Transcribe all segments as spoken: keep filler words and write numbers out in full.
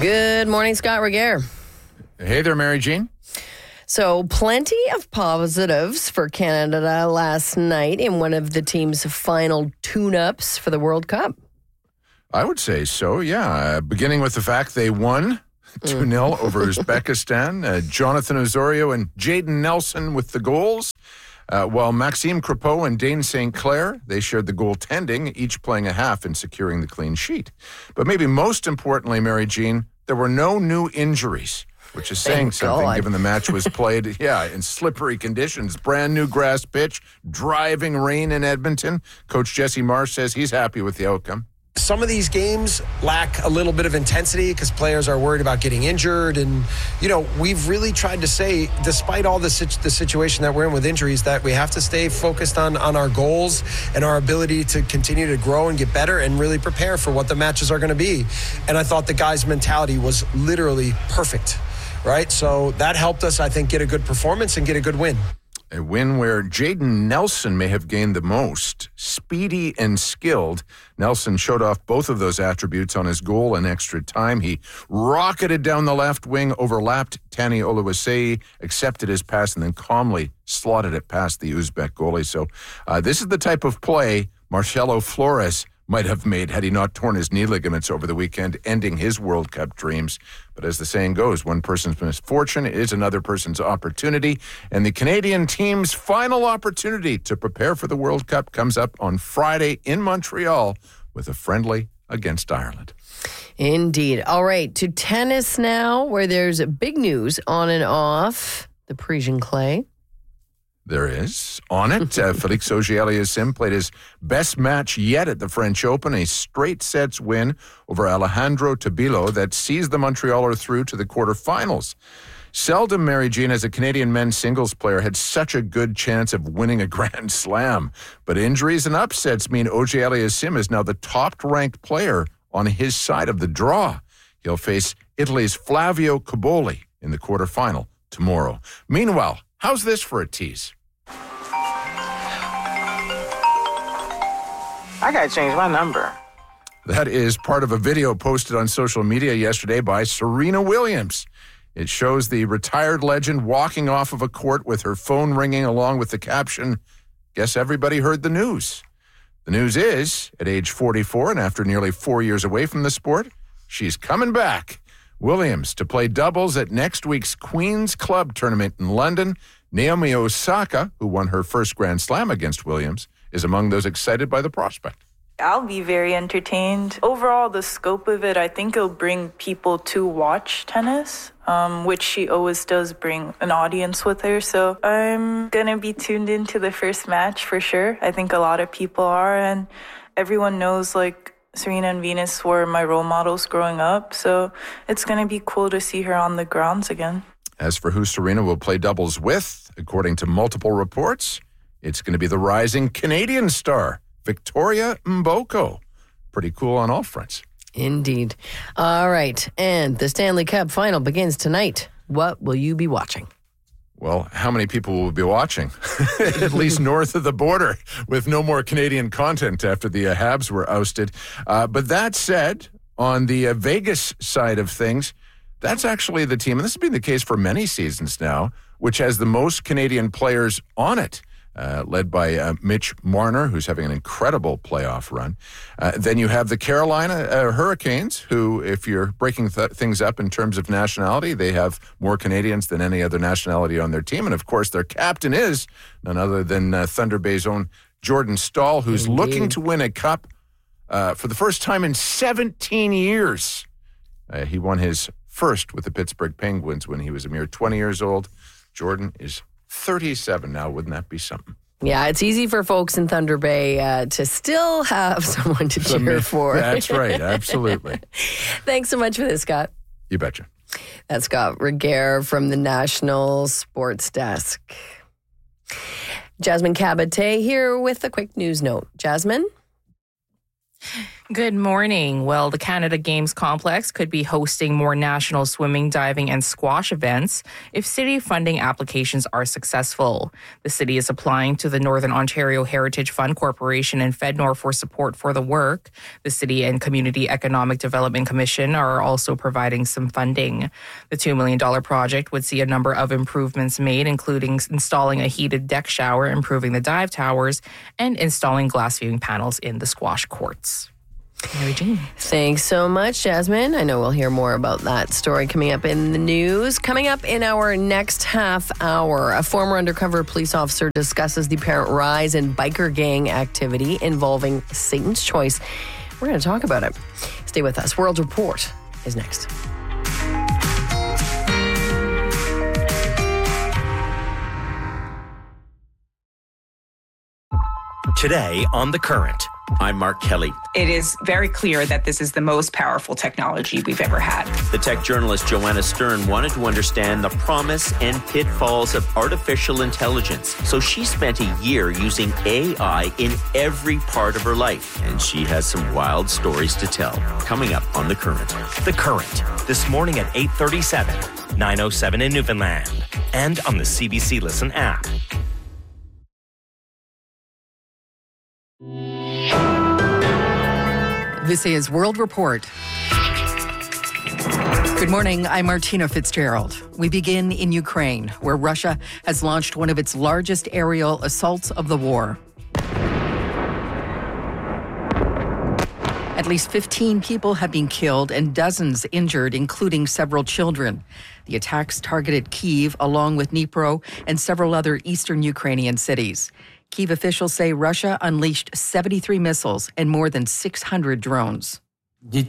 Good morning, Scott Regehr. Hey there, Mary Jean. So plenty of positives for Canada last night in one of the team's final tune-ups for the World Cup. I would say so, yeah. Uh, beginning with the fact they won two nil over Uzbekistan. Uh, Jonathan Osorio and Jaden Nelson with the goals. Uh, while Maxime Crepeau and Dane Saint Clair, they shared the goaltending, each playing a half in securing the clean sheet. But maybe most importantly, Mary Jean, there were no new injuries, which is saying Thank something God. given the match was played, yeah, in slippery conditions. Brand new grass pitch, driving rain in Edmonton. Coach Jesse Marsh says he's happy with the outcome. Some of these games lack a little bit of intensity because players are worried about getting injured. And, you know, we've really tried to say, despite all the, situ- the situation that we're in with injuries, that we have to stay focused on, on our goals and our ability to continue to grow and get better and really prepare for what the matches are going to be. And I thought the guys' mentality was literally perfect, right? So that helped us, I think, get a good performance and get a good win. A win where Jaden Nelson may have gained the most. Speedy and skilled. Nelson showed off both of those attributes on his goal in extra time. He rocketed down the left wing, overlapped Tani Oluwaseyi, accepted his pass, and then calmly slotted it past the Uzbek goalie. So uh, this is the type of play Marcelo Flores might have made had he not torn his knee ligaments over the weekend, ending his World Cup dreams. But as the saying goes, one person's misfortune is another person's opportunity. And the Canadian team's final opportunity to prepare for the World Cup comes up on Friday in Montreal with a friendly against Ireland. Indeed. All right, to tennis now, where there's big news on and off the Parisian clay. There is. On it, uh, Felix Auger-Aliassime played his best match yet at the French Open, a straight sets win over Alejandro Tabilo that sees the Montrealer through to the quarterfinals. Seldom, Mary Jean, as a Canadian men's singles player, had such a good chance of winning a Grand Slam. But injuries and upsets mean Auger-Aliassime is now the top-ranked player on his side of the draw. He'll face Italy's Flavio Cobolli in the quarterfinal tomorrow. Meanwhile, how's this for a tease? I gotta change my number. That is part of a video posted on social media yesterday by Serena Williams. It shows the retired legend walking off of a court with her phone ringing along with the caption, "Guess everybody heard the news." The news is, at age forty-four and after nearly four years away from the sport, she's coming back. Williams to play doubles at next week's Queen's Club tournament in London. Naomi Osaka, who won her first Grand Slam against Williams, is among those excited by the prospect. I'll be very entertained. Overall, the scope of it, I think it'll bring people to watch tennis, um, which she always does bring an audience with her. So I'm going to be tuned into the first match for sure. I think a lot of people are, and everyone knows, like, Serena and Venus were my role models growing up. So it's going to be cool to see her on the grounds again. As for who Serena will play doubles with, according to multiple reports, it's going to be the rising Canadian star, Victoria Mboko. Pretty cool on all fronts. Indeed. All right. And the Stanley Cup final begins tonight. What will you be watching? Well, how many people will be watching? At least north of the border, with no more Canadian content after the uh, Habs were ousted. Uh, but that said, on the uh, Vegas side of things, that's actually the team, and this has been the case for many seasons now, which has the most Canadian players on it. Uh, led by uh, Mitch Marner, who's having an incredible playoff run. Uh, then you have the Carolina uh, Hurricanes, who, if you're breaking th- things up in terms of nationality, they have more Canadians than any other nationality on their team. And, of course, their captain is none other than uh, Thunder Bay's own Jordan Staal, who's Indeed. looking to win a cup uh, for the first time in seventeen years. Uh, he won his first with the Pittsburgh Penguins when he was a mere twenty years old. Jordan is thirty-seven now. Wouldn't that be something? Yeah, it's easy for folks in Thunder Bay uh, to still have someone to cheer for. That's right. Absolutely. Thanks so much for this, Scott. You betcha. That's Scott Regehr from the National Sports Desk. Jasmine Cabate here with a quick news note. Jasmine? Good morning. Well, the Canada Games Complex could be hosting more national swimming, diving, and squash events if city funding applications are successful. The city is applying to the Northern Ontario Heritage Fund Corporation and FedNor for support for the work. The City and Community Economic Development Commission are also providing some funding. The two million dollars project would see a number of improvements made, including installing a heated deck shower, improving the dive towers, and installing glass viewing panels in the squash courts. Mary Jean. Thanks so much, Jasmine. I know we'll hear more about that story coming up in the news. Coming up in our next half hour, a former undercover police officer discusses the apparent rise in biker gang activity involving Satan's Choice. We're going to talk about it. Stay with us. World Report is next. Today on The Current. I'm Mark Kelly. It is very clear that this is the most powerful technology we've ever had. The tech journalist Joanna Stern wanted to understand the promise and pitfalls of artificial intelligence. So she spent a year using A I in every part of her life. And she has some wild stories to tell. Coming up on The Current. The Current, this morning at eight thirty-seven, nine oh seven in Newfoundland. And on the C B C Listen app. This is World Report. Good morning, I'm Martina Fitzgerald. We begin in Ukraine, where Russia has launched one of its largest aerial assaults of the war. At least fifteen people have been killed and dozens injured, including several children. The attacks targeted Kyiv, along with Dnipro and several other eastern Ukrainian cities. Kyiv officials say Russia unleashed seventy-three missiles and more than six hundred drones. The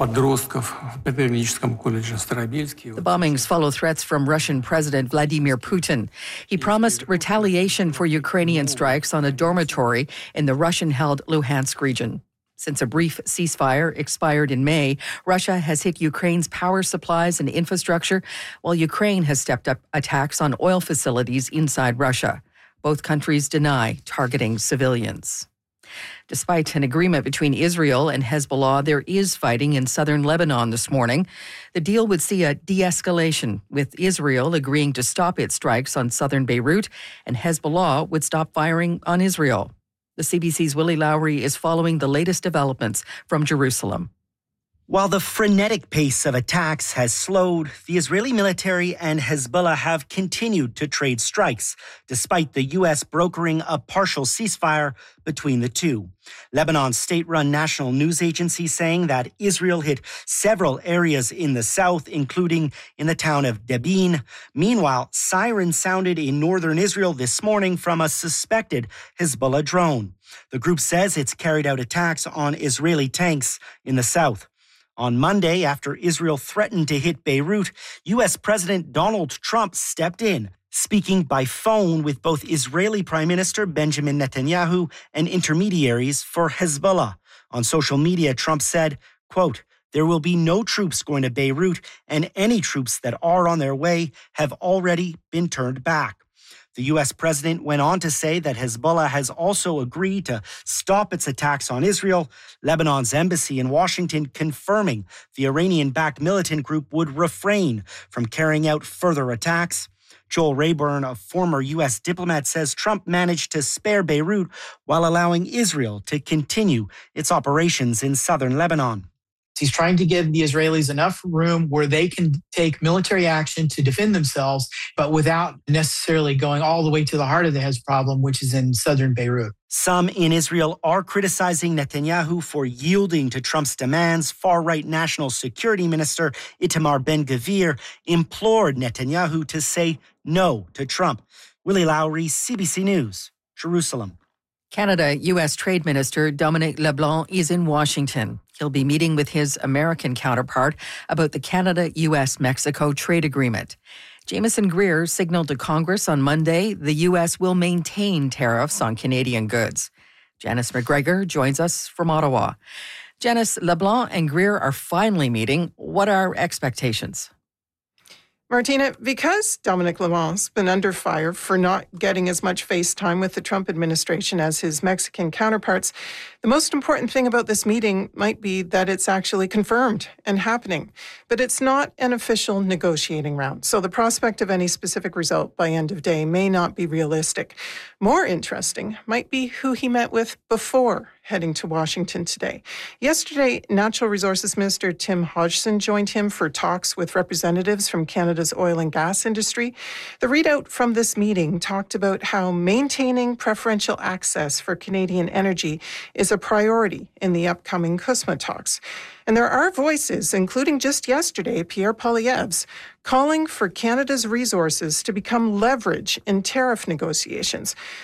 bombings follow threats from Russian President Vladimir Putin. He promised retaliation for Ukrainian strikes on a dormitory in the Russian-held Luhansk region. Since a brief ceasefire expired in May, Russia has hit Ukraine's power supplies and infrastructure, while Ukraine has stepped up attacks on oil facilities inside Russia. Both countries deny targeting civilians. Despite an agreement between Israel and Hezbollah, there is fighting in southern Lebanon this morning. The deal would see a de-escalation, with Israel agreeing to stop its strikes on southern Beirut, and Hezbollah would stop firing on Israel. The C B C's Willie Lowry is following the latest developments from Jerusalem. While the frenetic pace of attacks has slowed, the Israeli military and Hezbollah have continued to trade strikes, despite the U S brokering a partial ceasefire between the two. Lebanon's state-run national news agency saying that Israel hit several areas in the south, including in the town of Debin. Meanwhile, sirens sounded in northern Israel this morning from a suspected Hezbollah drone. The group says it's carried out attacks on Israeli tanks in the south. On Monday, after Israel threatened to hit Beirut, U S President Donald Trump stepped in, speaking by phone with both Israeli Prime Minister Benjamin Netanyahu and intermediaries for Hezbollah. On social media, Trump said, quote, "There will be no troops going to Beirut, and any troops that are on their way have already been turned back." The U S president went on to say that Hezbollah has also agreed to stop its attacks on Israel, Lebanon's embassy in Washington confirming the Iranian-backed militant group would refrain from carrying out further attacks. Joel Rayburn, a former U S diplomat, says Trump managed to spare Beirut while allowing Israel to continue its operations in southern Lebanon. He's trying to give the Israelis enough room where they can take military action to defend themselves, but without necessarily going all the way to the heart of the Hez problem, which is in southern Beirut. Some in Israel are criticizing Netanyahu for yielding to Trump's demands. Far-right National Security Minister Itamar Ben-Gvir implored Netanyahu to say no to Trump. Willie Lowry, C B C News, Jerusalem. Canada U S Trade Minister Dominic LeBlanc is in Washington. He'll be meeting with his American counterpart about the Canada-U S-Mexico trade agreement. Jameson Greer signaled to Congress on Monday the U S will maintain tariffs on Canadian goods. Janice McGregor joins us from Ottawa. Janice, LeBlanc and Greer are finally meeting. What are expectations? Martina, because Dominic Lamont's been under fire for not getting as much face time with the Trump administration as his Mexican counterparts, the most important thing about this meeting might be that it's actually confirmed and happening. But it's not an official negotiating round, so the prospect of any specific result by end of day may not be realistic. More interesting might be who he met with before heading to Washington today. Yesterday, Natural Resources Minister Tim Hodgson joined him for talks with representatives from Canada's oil and gas industry. The readout from this meeting talked about how maintaining preferential access for Canadian energy is a priority in the upcoming C U S M A talks. And there are voices, including just yesterday, Pierre Poilievre's, calling for Canada's resources to become leverage in tariff negotiations.